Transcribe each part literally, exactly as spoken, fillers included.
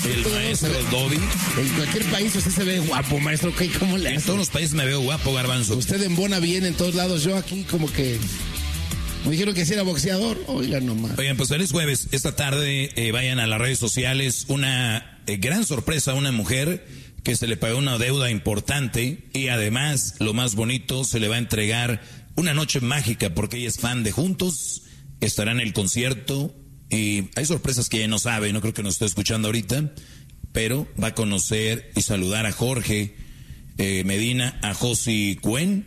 El maestro Doggy. En cualquier país usted se ve guapo, maestro. ¿Qué? ¿Cómo le hace? En todos los países me veo guapo, Garbanzo. Usted embona bien en todos lados. Yo aquí como que... Me dijeron que si era boxeador. Oigan nomás. Oigan, pues feliz jueves. Esta tarde eh, vayan a las redes sociales. Una eh, gran sorpresa a una mujer que se le pagó una deuda importante. Y además, lo más bonito, se le va a entregar una noche mágica porque ella es fan de Juntos. Estará en el concierto. Y hay sorpresas que ella no sabe. No creo que nos esté escuchando ahorita. Pero va a conocer y saludar a Jorge eh, Medina, a Josi Cuen.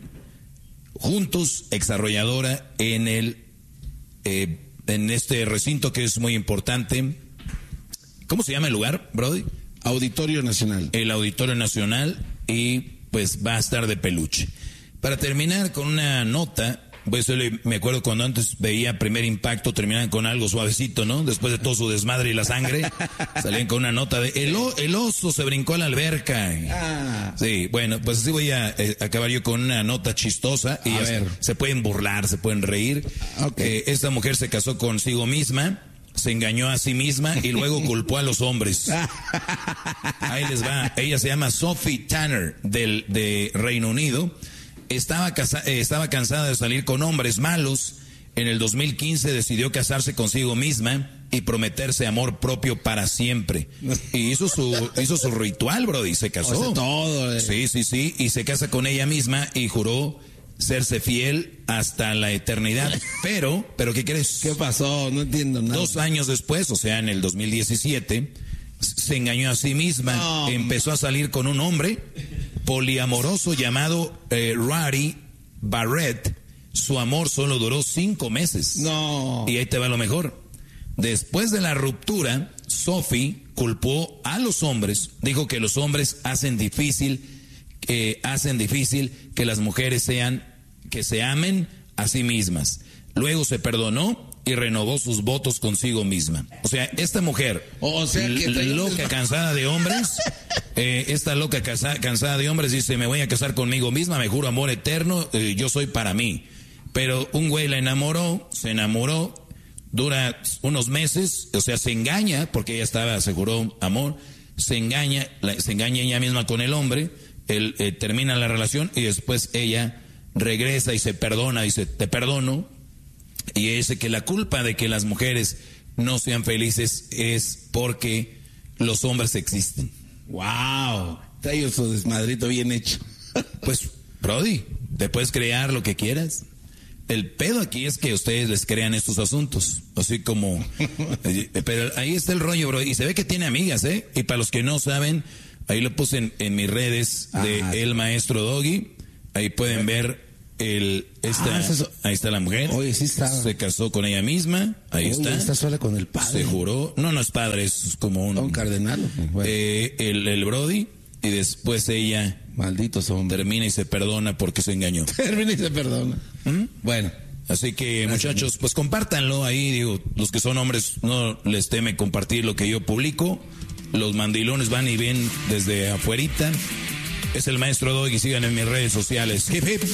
Juntos, exarrolladora en el eh, en este recinto que es muy importante. ¿Cómo se llama el lugar, Brody? Auditorio Nacional. El Auditorio Nacional, y pues va a estar de peluche. Para terminar con una nota, pues me acuerdo cuando antes veía Primer Impacto, terminaban con algo suavecito, ¿no? Después de todo su desmadre y la sangre, salían con una nota de el, o, el oso se brincó a la alberca. Ah. Sí, bueno, pues así voy a eh, acabar yo con una nota chistosa. Y a ver. Se pueden burlar, se pueden reír. Okay. Eh, esta mujer se casó consigo misma, se engañó a sí misma y luego culpó a los hombres. Ahí les va. Ella se llama Sophie Tanner, del, de Reino Unido. Estaba, casa, eh, estaba cansada de salir con hombres malos. En el dos mil quince decidió casarse consigo misma y prometerse amor propio para siempre. Y hizo su, hizo su ritual, bro, y se casó. O sea, todo, eh. Sí, sí, sí. Y se casa con ella misma y juró serse fiel hasta la eternidad. Pero, pero ¿qué crees? ¿Qué pasó? No entiendo nada. Dos años después, o sea, en el dos mil diecisiete, se engañó a sí misma. No, empezó a salir con un hombre poliamoroso llamado eh, Rari Barrett. Su amor solo duró cinco meses. No. Y ahí te va lo mejor. Después de la ruptura, Sophie culpó a los hombres. Dijo que los hombres hacen difícil, eh, hacen difícil que las mujeres sean, que se amen a sí mismas. Luego se perdonó y renovó sus votos consigo misma. O sea, esta mujer, o sea, que loca, cansada de hombres, eh, esta loca casa, cansada de hombres dice, me voy a casar conmigo misma, me juro amor eterno, eh, yo soy para mí. Pero un güey la enamoró, se enamoró, dura unos meses, o sea, se engaña, porque ella estaba, aseguró amor, se engaña, la, se engaña ella misma con el hombre, él eh, termina la relación y después ella regresa y se perdona, dice, te perdono. Y dice que la culpa de que las mujeres no sean felices es porque los hombres existen. ¡Wow! Trae su desmadrito bien hecho. Pues, Brody, te puedes crear lo que quieras. El pedo aquí es que ustedes les crean estos asuntos. Así como... Pero ahí está el rollo, bro. Y se ve que tiene amigas, ¿eh? Y para los que no saben, ahí lo puse en, en mis redes de ah, El Maestro Doggy. Ahí pueden ver... El, esta, ah, eso, ahí está la mujer. Oye, sí está. Se casó con ella misma. Ahí oye, está. Está sola con el padre. Se juró. No, no es padre, es como un. Un cardenal. Bueno. Eh, el, el Brody. Y después ella. Malditos hombres. Termina y se perdona porque se engañó. Termina y se perdona. ¿Mm? Bueno. Así que, gracias, muchachos, pues compártanlo ahí. Digo, los que son hombres no les teme compartir lo que yo publico. Los mandilones van y ven desde afuerita. Es el Maestro Doggy. Sigan en mis redes sociales. Hip, hip.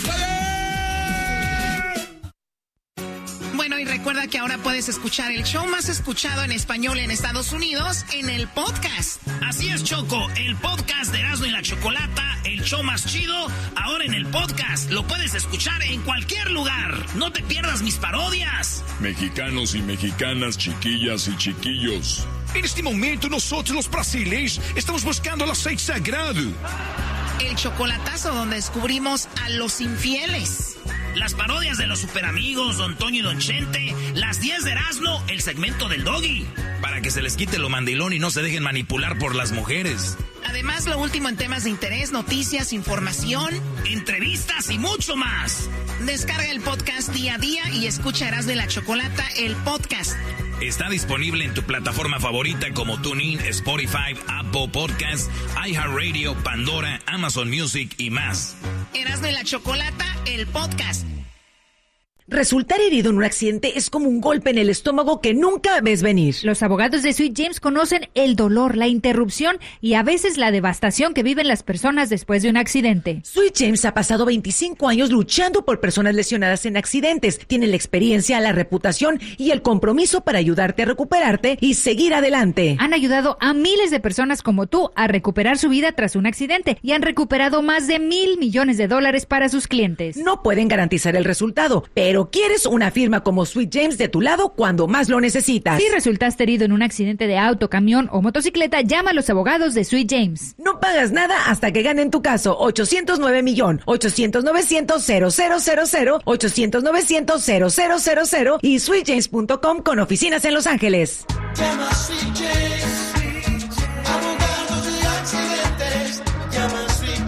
Bueno, y recuerda que ahora puedes escuchar el show más escuchado en español en Estados Unidos en el podcast. Así es, Choco, el podcast de Erasmo y la Chocolata, el show más chido, ahora en el podcast. Lo puedes escuchar en cualquier lugar. No te pierdas mis parodias. Mexicanos y mexicanas, chiquillas y chiquillos. En este momento nosotros los brasileños estamos buscando el aceite sagrado. El chocolatazo donde descubrimos a los infieles. Las parodias de los superamigos, Don Toño y Don Chente. Las diez de Erasmo, el segmento del Doggy. Para que se les quite lo mandilón y no se dejen manipular por las mujeres. Además, lo último en temas de interés, noticias, información, entrevistas y mucho más. Descarga el podcast día a día y escucha Erasmo y la Chocolata, el podcast. Está disponible en tu plataforma favorita como TuneIn, Spotify, Apple Podcasts, iHeartRadio, Pandora, Amazon Music y más. Erasmo y la Chocolata, el podcast. Resultar herido en un accidente es como un golpe en el estómago que nunca ves venir. Los abogados de Sweet James conocen el dolor, la interrupción y a veces la devastación que viven las personas después de un accidente. Sweet James ha pasado veinticinco años luchando por personas lesionadas en accidentes. Tiene la experiencia, la reputación y el compromiso para ayudarte a recuperarte y seguir adelante. Han ayudado a miles de personas como tú a recuperar su vida tras un accidente y han recuperado más de mil millones de dólares para sus clientes. No pueden garantizar el resultado, pero quieres una firma como Sweet James de tu lado cuando más lo necesitas. Si resultaste herido en un accidente de auto, camión o motocicleta, llama a los abogados de Sweet James. No pagas nada hasta que ganen tu caso. ochocientos nueve millón, ochocientos novecientos cero cero cero cero, ochocientos novecientos cero cero cero cero y sweet james punto com con oficinas en Los Ángeles. Llama a Sweet James, abogados de accidentes. Llama a Sweet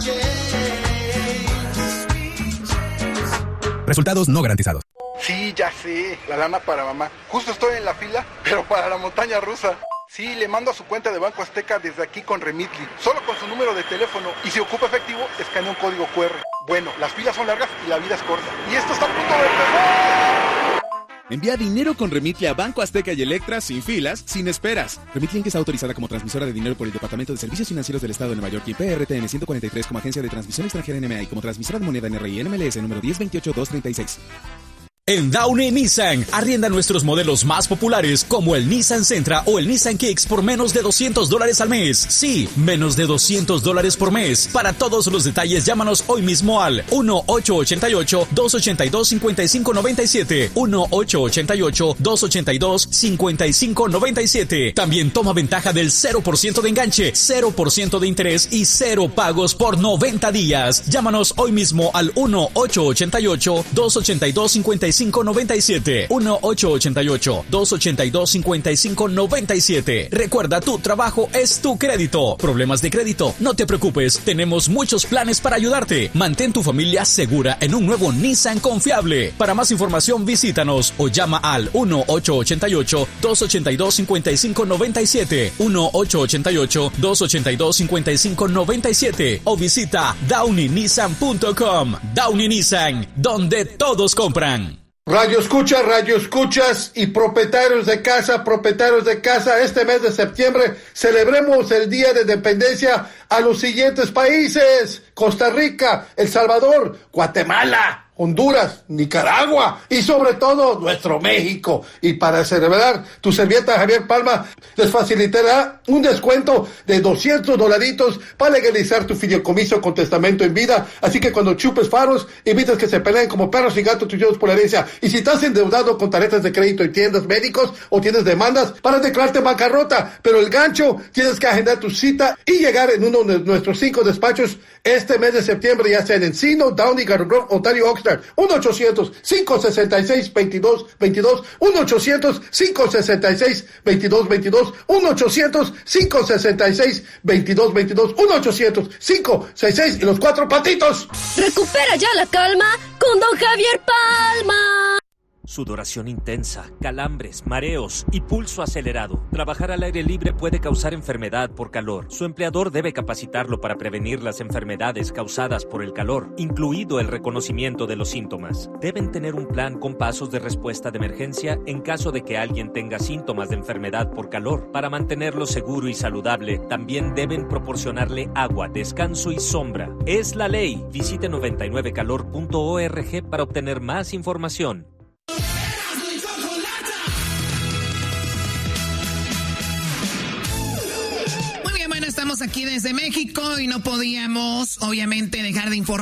James. Resultados no garantizados. Sí, ya sé, la lana para mamá. Justo estoy en la fila, pero para la montaña rusa. Sí, le mando a su cuenta de Banco Azteca desde aquí con Remitly, solo con su número de teléfono. Y si ocupa efectivo, escanea un código cu erre. Bueno, las filas son largas y la vida es corta. Y esto está a punto de empezar. Envía dinero con Remitly a Banco Azteca y Electra sin filas, sin esperas. Remitly está autorizada como transmisora de dinero por el Departamento de Servicios Financieros del Estado de Nueva York y P R T N ciento cuarenta y tres como agencia de transmisión extranjera N M A y como transmisora de moneda N R I N M L S número diez veintiocho dos treinta y seis. En Downey Nissan, arrienda nuestros modelos más populares como el Nissan Sentra o el Nissan Kicks por menos de doscientos dólares al mes. Sí, menos de doscientos dólares por mes. Para todos los detalles, llámanos hoy mismo al uno ocho ocho ocho, dos ocho dos, cinco cinco nueve siete, uno ocho ocho ocho, dos ocho dos, cinco cinco nueve siete. También toma ventaja del cero por ciento de enganche, cero por ciento de interés y cero pagos por noventa días. Llámanos hoy mismo al uno ocho ocho ocho, dos ocho dos, cinco cinco nueve siete, uno ocho ocho ocho, dos ocho dos, cinco cinco nueve siete. Recuerda, tu trabajo es tu crédito. ¿Problemas de crédito? No te preocupes, tenemos muchos planes para ayudarte. Mantén tu familia segura en un nuevo Nissan confiable. Para más información, visítanos o llama al uno ocho ocho ocho, dos ocho dos, cinco cinco nueve siete, uno ocho ocho ocho, dos ocho dos, cinco cinco nueve siete o visita downey nissan punto com. Downey Nissan, donde todos compran. Radio escucha, radio escuchas y propietarios de casa, propietarios de casa, este mes de septiembre celebremos el Día de Independencia a los siguientes países: Costa Rica, El Salvador, Guatemala, Honduras, Nicaragua y sobre todo nuestro México. Y para celebrar, tu servilleta Javier Palma les facilitará un descuento de doscientos dolaritos para legalizar tu fideicomiso con testamento en vida. Así que cuando chupes faros, evites que se peleen como perros y gatos tus hijos por la herencia. Y si estás endeudado con tarjetas de crédito y tiendas médicos o tienes demandas, para declararte bancarrota. Pero el gancho, tienes que agendar tu cita y llegar en uno de nuestros cinco despachos este mes de septiembre, ya sea en Encino, Downey, Garden Grove, Ontario, Oxnard. uno ochocientos, cinco sesenta y seis, veintidós veintidós, uno ochocientos, cinco sesenta y seis, veintidós veintidós, uno ochocientos, cinco sesenta y seis, veintidós veintidós, uno ochocientos, cinco sesenta y seis y los cuatro patitos. Recupera ya la calma con Don Javier Palma. Sudoración intensa, calambres, mareos y pulso acelerado. Trabajar al aire libre puede causar enfermedad por calor. Su empleador debe capacitarlo para prevenir las enfermedades causadas por el calor, incluido el reconocimiento de los síntomas. Deben tener un plan con pasos de respuesta de emergencia en caso de que alguien tenga síntomas de enfermedad por calor. Para mantenerlo seguro y saludable, también deben proporcionarle agua, descanso y sombra. Es la ley. Visite noventa y nueve calor punto org para obtener más información. Estamos aquí desde México y no podíamos, obviamente, dejar de informar.